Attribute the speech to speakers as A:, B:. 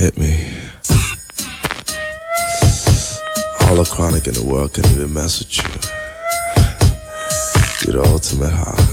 A: Hit me. All the chronic in the world can even mess with you. You're the ultimate high.